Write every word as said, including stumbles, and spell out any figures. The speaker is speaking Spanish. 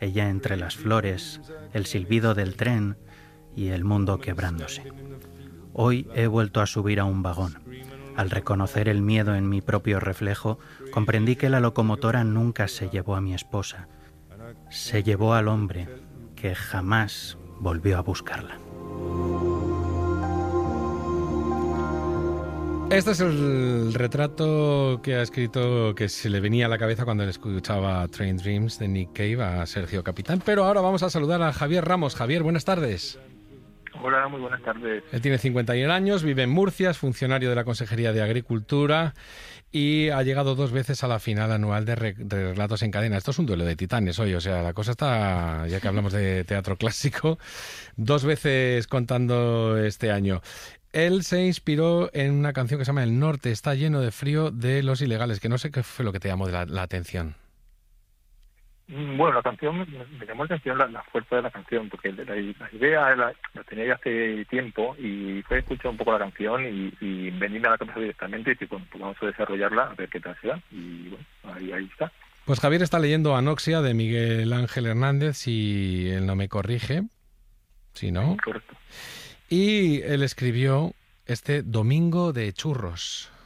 ella entre las flores, el silbido del tren y el mundo quebrándose. Hoy he vuelto a subir a un vagón. Al reconocer el miedo en mi propio reflejo, comprendí que la locomotora nunca se llevó a mi esposa. Se llevó al hombre que jamás volvió a buscarla. Este es el retrato que ha escrito, que se le venía a la cabeza cuando le escuchaba Train Dreams de Nick Cave a Sergio Capitán. Pero ahora vamos a saludar a Javier Ramos. Javier, buenas tardes. Hola, muy buenas tardes. Él tiene cincuenta y un años, vive en Murcia, es funcionario de la Consejería de Agricultura y ha llegado dos veces a la final anual de, re- de Relatos en Cadena. Esto es un duelo de titanes hoy, o sea, la cosa está, ya que hablamos de teatro clásico, dos veces contando este año. Él se inspiró en una canción que se llama El Norte está lleno de frío, de Los Ilegales, que no sé qué fue lo que te llamó de la, la atención. Bueno, la canción, me, me llamó la atención la, la fuerza de la canción, porque la, la idea la, la tenía ya hace tiempo y fue escuchar un poco la canción y, y venirme a la cabeza directamente y decir, bueno, pues vamos a desarrollarla, a ver qué tal se da. Y bueno, ahí, ahí está. Pues Javier está leyendo Anoxia de Miguel Ángel Hernández, si él no me corrige, si no. Correcto. Y él escribió este Domingo de Churros.